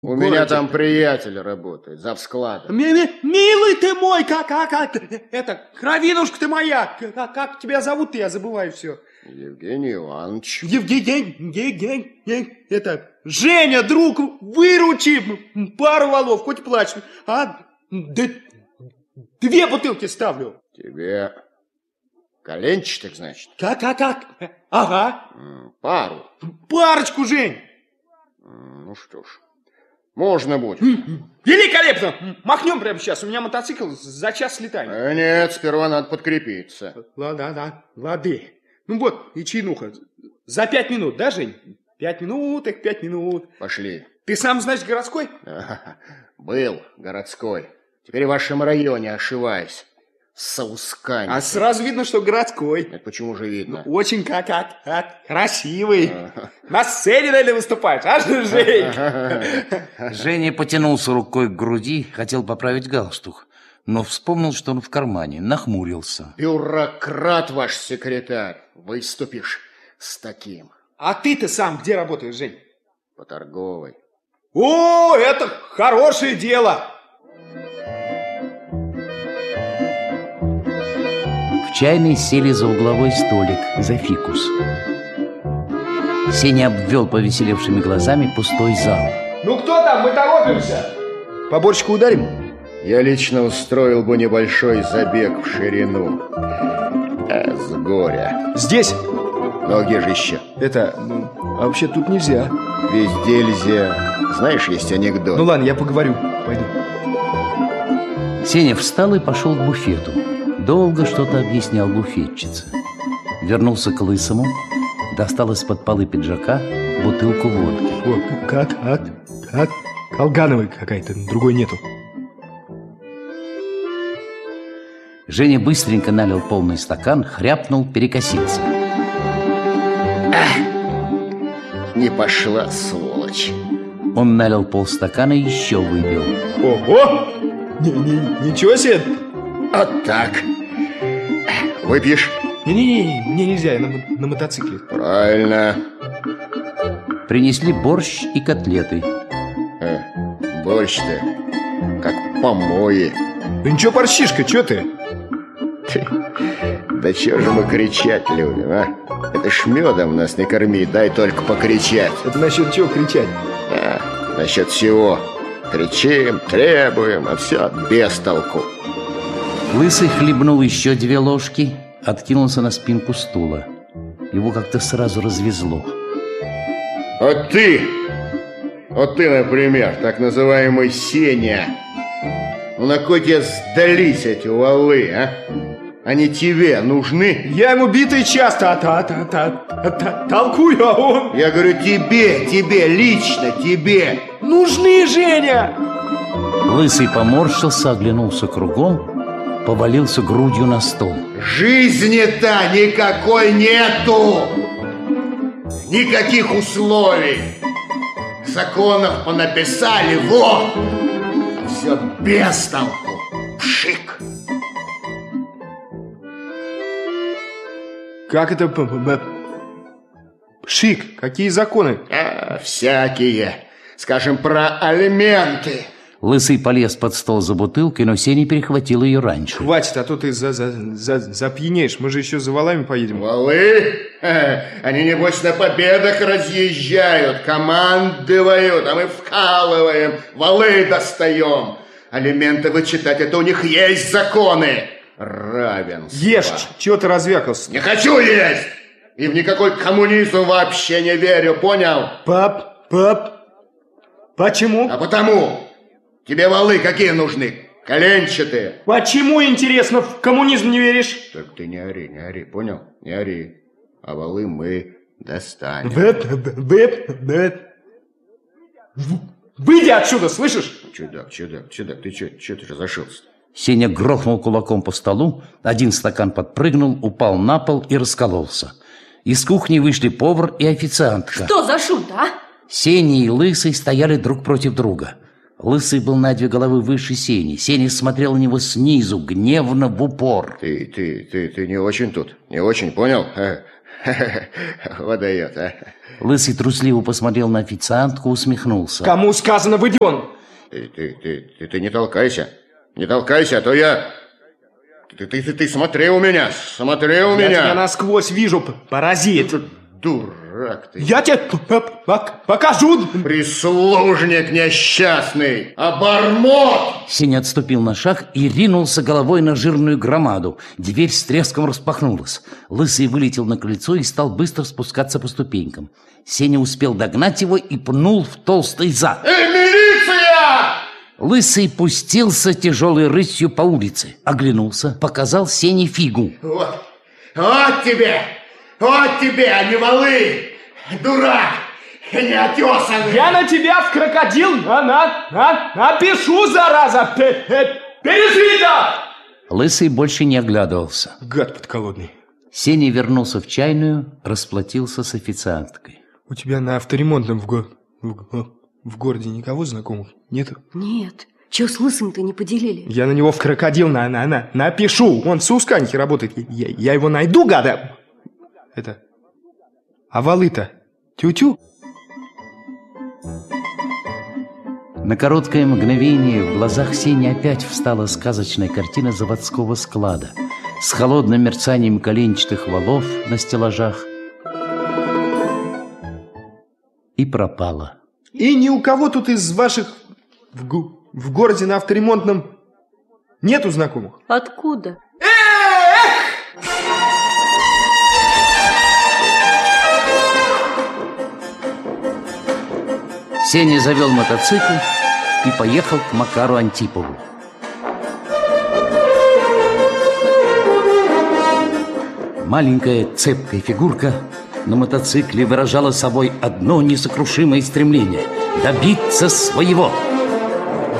У меня там приятель работает, завскладом. Милый ты мой, как это, кровинушка ты моя, как тебя зовут-то, я забываю все. Евгений Иванович. Евгений, это, Женя, друг, выручи пару валов, хоть плачь. А, 2 бутылки ставлю. Тебе коленчатых, значит? Как? Ага. Пару. Парочку, Жень. Ну что ж, можно будет. Великолепно. Махнем прямо сейчас, у меня мотоцикл за час слетаем. Нет, сперва надо подкрепиться. Лады. Ну вот, и чаинуха. За 5 минут, да, Жень? 5 минут, их 5 минут. Пошли. Ты сам, значит, городской? Был городской. Теперь в вашем районе ошиваюсь. С соусками. А сразу видно, что городской. Это почему же видно? Ну, очень как красивый. На сцене, наверное, выступаешь, а что, Жень? Женя потянулся рукой к груди, хотел поправить галстук, но вспомнил, что он в кармане, нахмурился. Бюрократ ваш секретарь. Выступишь с таким. А ты-то сам где работаешь, Жень? По торговой. О, это хорошее дело. В чайной сели за угловой столик, за фикус. Сеня обвел повеселевшими глазами пустой зал. Ну кто там? Мы торопимся. Поборчику ударим? Я лично устроил бы небольшой забег в ширину. С горя. Здесь? Ну а где же еще? А вообще тут нельзя. Везде нельзя. Знаешь, есть анекдот. Ну ладно, я поговорю. Пойду. Сеня встал и пошел к буфету. Долго что-то объяснял буфетчице. Вернулся к Лысому, достал из-под полы пиджака бутылку водки. О, как? Колгановой какая-то, другой нету. Женя быстренько налил полный стакан, хряпнул, перекосился. Не пошла, сволочь. Он налил полстакана и еще выпил. Ого! Ничего себе! Вот так. Выпьешь? Не, мне нельзя, я на мотоцикле. Правильно. Принесли борщ и котлеты. Борщ-то как помои. Ну ничего, борщишка, что ты? Да чё же мы кричать любим, а? Это ж медом нас не корми, дай только покричать. Это насчет чего кричать? Насчет всего. Кричим, требуем, а все без толку. Лысый хлебнул еще 2 ложки, откинулся на спинку стула. Его как-то сразу развезло. Вот ты, например, так называемый Сеня. Ну на кой тебе сдались эти валы, а? Они тебе нужны? Я ему битый часто толкую, а он... Я говорю, тебе, лично тебе. Нужны, Женя! Лысый поморщился, оглянулся кругом, повалился грудью на стол. Жизни-то никакой нету! Никаких условий! Законов понаписали, вот! А все без толку. Пшик! Как это... Пшик? Какие законы? Всякие. Скажем, про алименты. Лысый полез под стол за бутылкой, но Сеня перехватил ее раньше. Хватит, а то ты запьянеешь. Мы же еще за валами поедем. Валы? Они, небось, на победах разъезжают, командуют, а мы вкалываем, валы достаем. Алименты вычитать, это у них есть законы. Равенство. Ешь, чего ты развякался? Не хочу есть! И в никакой коммунизм вообще не верю, понял? Пап, почему? А потому, тебе валы какие нужны? Коленчатые. Почему, интересно, в коммунизм не веришь? Так ты не ори, понял? Не ори. А валы мы достанем. Выйди отсюда, слышишь? Чудак, ты чё ты разошелся? Сеня грохнул кулаком по столу, 1 стакан подпрыгнул, упал на пол и раскололся. Из кухни вышли повар и официантка. Что за шум-то, а? Сеня и Лысый стояли друг против друга. Лысый был на 2 головы выше Сени. Сеня смотрел на него снизу, гневно, в упор. Ты не очень тут, не очень, понял? Выдает, а? Лысый трусливо посмотрел на официантку, усмехнулся. Кому сказано, выйди вон? Ты не толкайся. Не толкайся, а то я... Ты смотри у меня, смотри у меня. Я тебя насквозь вижу, паразит. Дурак ты. Я тебе покажу. Прислужник несчастный, обормот! Сеня отступил на шаг и ринулся головой на жирную громаду. Дверь с треском распахнулась. Лысый вылетел на крыльцо и стал быстро спускаться по ступенькам. Сеня успел догнать его и пнул в толстый зад. Милиция! Лысый пустился тяжелой рысью по улице. Оглянулся, показал Сене фигу. Вот тебе, а не валы, дурак, неотесанный. Я на тебя в крокодил напишу, зараза. Пережди это! Лысый больше не оглядывался. Гад подколодный. Сеня вернулся в чайную, расплатился с официанткой. У тебя на авторемонтном в городе никого знакомых нету? Нет. Чего с Лысым-то не поделили? Я на него в крокодил напишу. Он с Усканьки работает. Я его найду, гада. А валы-то? Тю-тю? На короткое мгновение в глазах Сени опять встала сказочная картина заводского склада с холодным мерцанием коленчатых валов на стеллажах и пропала. И ни у кого тут из ваших в городе на авторемонтном нету знакомых? Откуда? Сеня завел мотоцикл и поехал к Макару Антипову. Маленькая цепкая фигурка на мотоцикле выражала собой одно несокрушимое стремление – добиться своего.